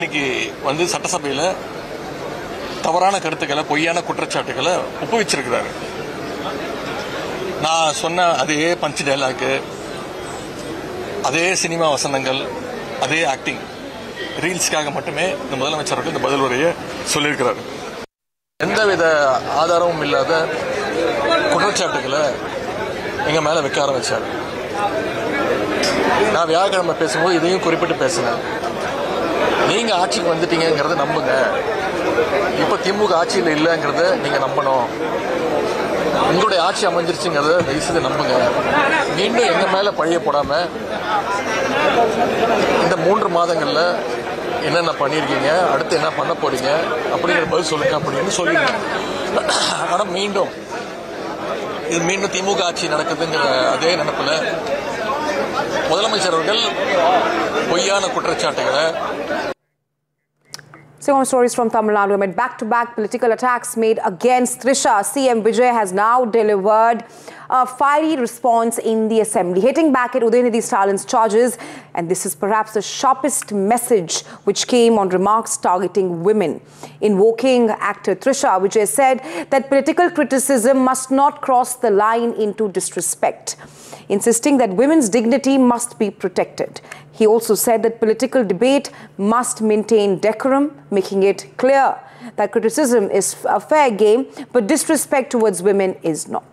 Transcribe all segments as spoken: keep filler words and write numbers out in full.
இன்னைக்கு வந்து சட்டசபையில் தவறான கருத்துக்களை பொய்யான குற்றச்சாட்டுகளை ஒப்புவிச்சிருக்கிறாரு. நான் சொன்ன அதே பஞ்ச் டைலாக்கு, அதே சினிமா வசனங்கள், அதே ஆக்டிங், ரீல்ஸ்க்காக மட்டுமே இந்த முதலமைச்சர்கள் இந்த பதில் உரையை சொல்லியிருக்கிறாரு. எந்தவித ஆதாரமும் இல்லாத குற்றச்சாட்டுகளை எங்க மேல வைக்க ஆரம்பிச்சாரு. நான் வியாழக்கிழமை பேசும்போது இதையும் குறிப்பிட்டு பேசினேன். நீங்க ஆட்சிக்கு வந்துட்டீங்கிறத நம்புங்க. இப்ப திமுக ஆட்சியில் இல்லைங்கிறத நீங்க நம்பணும். உங்களுடைய ஆட்சி அமைஞ்சிருச்சுங்கிறத தயவு செய்து நம்புங்க. மீண்டும் எங்க மேல பழிய போடாம இந்த மூன்று மாதங்கள்ல என்னென்ன பண்ணிருக்கீங்க, அடுத்து என்ன பண்ண போறீங்க அப்படிங்கிற பதில் சொல்லுங்க அப்படின்னு சொல்லிருக்கேன். ஆனா மீண்டும் இது மீண்டும் திமுக ஆட்சி நடக்குதுங்கிற அதே நினைப்புல முதலமைச்சர் அவர்கள் பொய்யான குற்றச்சாட்டுகளை. So on stories from Tamil Nadu, amid back-to-back political attacks made against Trisha, C M Vijay has now delivered a fiery response in the assembly, hitting back at Udayanidhi Stalin's charges, and this is perhaps the sharpest message which came on remarks targeting women. Invoking actor Trisha, Vijay said that political criticism must not cross the line into disrespect, insisting that women's dignity must be protected. He also said that political debate must maintain decorum, making it clear that criticism is a fair game, but disrespect towards women is not.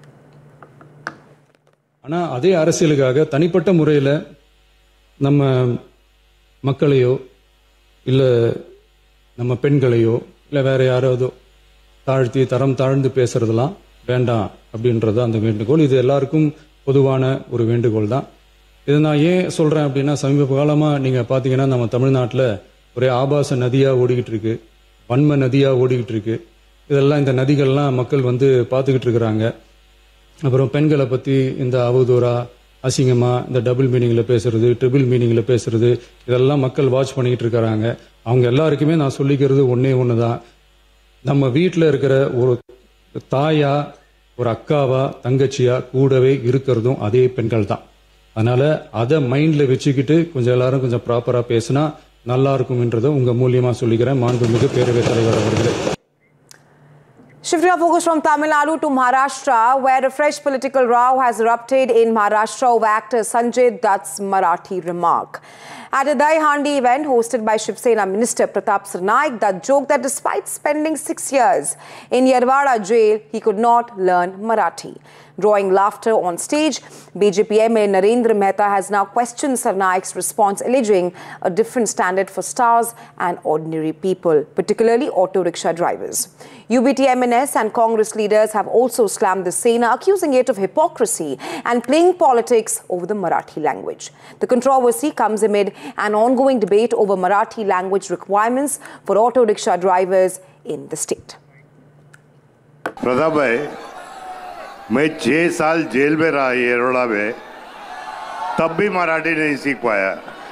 ஆனா அதே அரசியலுக்காக தனிப்பட்ட முறையில் நம்ம மக்களையோ இல்ல நம்ம பெண்களையோ இல்ல வேற யாராவதோ தாழ்த்தி தரம் தாழ்ந்து பேசுறதெல்லாம் வேண்டாம் அப்படின்றது அந்த வேண்டுகோள். இது எல்லாருக்கும் பொதுவான ஒரு வேண்டுகோள் தான். இதை நான் ஏன் சொல்றேன் அப்படின்னா, சமீப காலமா நீங்க பாத்தீங்கன்னா நம்ம தமிழ்நாட்டில் ஒரே ஆபாச நதியா ஓடிக்கிட்டு இருக்கு, வன்ம நதியா ஓடிக்கிட்டு இருக்கு. இதெல்லாம் இந்த நதிகள்லாம் மக்கள் வந்து பார்த்துக்கிட்டு இருக்கிறாங்க. அப்புறம் பெண்களை பத்தி இந்த அவதூறா அசிங்கமா இந்த டபுள் மீனிங்ல பேசுறது, ட்ரிபிள் மீனிங்ல பேசுறது, இதெல்லாம் மக்கள் வாட்ச் பண்ணிக்கிட்டு இருக்கிறாங்க. அவங்க எல்லாருக்குமே நான் சொல்லிக்கிறது ஒன்னே ஒண்ணுதான், நம்ம வீட்டில் இருக்கிற ஒரு தாயா, ஒரு அக்காவா, தங்கச்சியா கூடவே இருக்கிறதும் அதே பெண்கள் தான். அதனால அதை மைண்ட்ல வச்சுக்கிட்டு கொஞ்சம் எல்லாரும் கொஞ்சம் ப்ராப்பரா பேசினா நல்லா இருக்கும்ன்றதை உங்க மூலியமா சொல்லிக்கிறேன். மாண்புமிகு பேரவைத் தலைவர் அவர்களே. Shifting our focus from Tamil Nadu to Maharashtra, where a fresh political row has erupted in Maharashtra over actor Sanjay Dutt's Marathi remark. At a Daihandi event hosted by Shiv Sena Minister Pratap Sarnaik, Dutt joked that despite spending six years in Yerwada jail, he could not learn Marathi. Drawing laughter on stage, B J P M A Narendra Mehta has now questioned Sarnaik's response, alleging a different standard for stars and ordinary people, particularly auto rickshaw drivers. U B T M N S and Congress leaders have also slammed the Sena, accusing it of hypocrisy and playing politics over the Marathi language. The controversy comes amid an ongoing debate over Marathi language requirements for auto rickshaw drivers in the state. Pratap भाई, मैं छह साल jail में रहा येरवड़ा में, तब भी मराठी नहीं सीख पाया।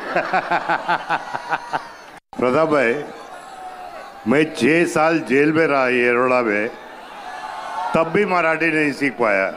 प्रताप भाई, मैं छह साल जेल में रहा येरवड़ा में, तब भी मराठी नहीं सीख पाया।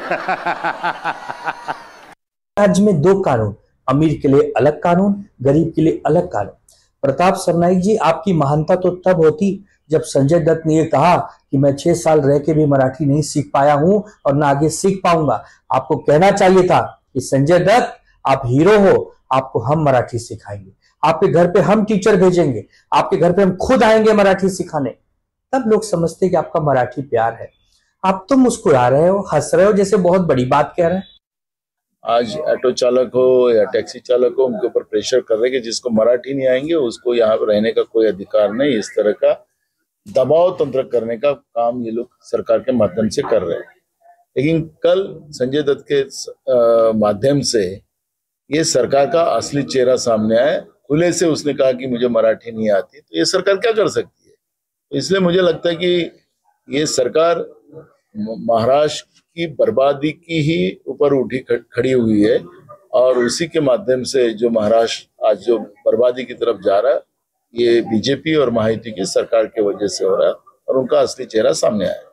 राज्य में दो कानून, अमीर के लिए अलग कानून, गरीब के लिए अलग कानून। प्रताप सरनाइक जी, आपकी महानता तो तब होती जब संजय दत्त ने ये कहा कि मैं छह साल रह के भी मराठी नहीं सीख पाया हूं और ना आगे सीख पाऊंगा। आपको कहना चाहिए था कि संजय दत्त, आप हीरो हो, आपको हम मराठी सिखाएंगे, आपके घर पे हम टीचर भेजेंगे, आपके घर पे हम खुद आएंगे मराठी सिखाने। तब लोग समझते कि आपका मराठी प्यार है। आप तो मुस्कुरा रहे हो, हंस रहे हो, जैसे बहुत बड़ी बात कह रहे हैं। आज ऑटो चालक हो या टैक्सी चालक हो, उनके ऊपर प्रेशर कर रहे हैं कि जिसको मराठी नहीं आएंगे उसको यहाँ पर रहने का कोई अधिकार नहीं। इस तरह का दबाव तंत्र करने का काम ये लोग सरकार के माध्यम से कर रहे हैं। लेकिन कल संजय दत्त के माध्यम से ये सरकार का असली चेहरा सामने आया। खुले से उसने कहा कि मुझे मराठी नहीं आती, तो ये सरकार क्या कर सकती है? तो इसलिए मुझे लगता है कि ये सरकार महाराष्ट्र की बर्बादी की ही ऊपर उठी खड़ी हुई है, और उसी के माध्यम से जो महाराष्ट्र आज जो बर्बादी की तरफ जा रहा है, ये बीजेपी और महायुति की सरकार की वजह से हो रहा है, और उनका असली चेहरा सामने आया।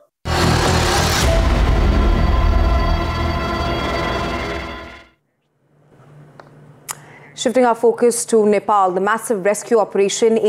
Shifting our focus to Nepal, the massive rescue operation